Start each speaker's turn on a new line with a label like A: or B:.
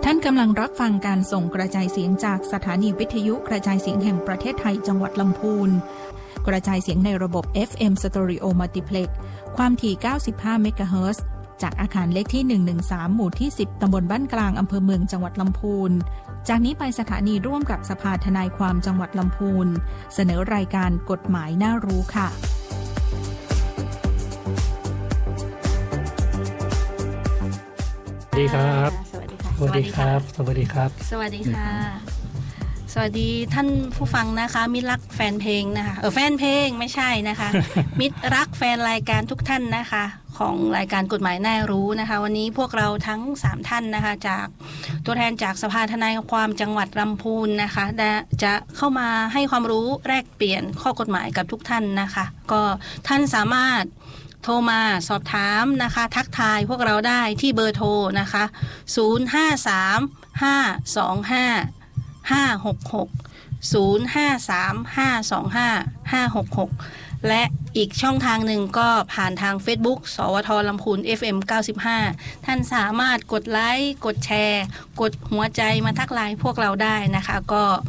A: ท่านกำลังรับฟังการส่งกระจายเสียงจากสถานีวิทยุกระจายเสียงแห่งประเทศไทยจังหวัดลำพูนกระจายเสียงในระบบ FM Stereo Multiplex ความถี่95เมกะเฮิรตซ์จากอาคารเลขที่113หมู่ที่10ตำบลบ้านกลางอำเภอเมืองจังหวัดลำพูนจากนี้ไปสถานีร่วมกับสภาทนายความจังหวัดลำพูนเสนอรายการกฎหมายน่ารู้ค่ะ
B: สวัสดีครับ
C: สวัสดีค่ะ
B: สวัสดีครับ สวัสดีครับ
C: สวัสดีค่ะสวัสดีท่านผู้ฟังนะคะมิตรรักแฟนเพลงนะคะแฟนเพลงไม่ใช่นะคะ มิตรรักแฟนรายการทุกท่านนะคะของรายการกฎหมายน่ารู้นะคะวันนี้พวกเราทั้ง3ท่านนะคะจากตัวแทนจากสภาทนายความจังหวัดลำพูนนะคะจะเข้ามาให้ความรู้แลกเปลี่ยนข้อกฎหมายกับทุกท่านนะคะก็ท่านสามารถโทรมาสอบถามนะคะทักทายพวกเราได้ที่เบอร์โทรนะคะ053-525-566 และอีกช่องทางหนึ่งก็ผ่านทาง Facebook สวทลำพูน FM 95ท่านสามารถกดไลค์กดแชร์กดหัวใจมาทักไลน์พวกเราได้นะคะก็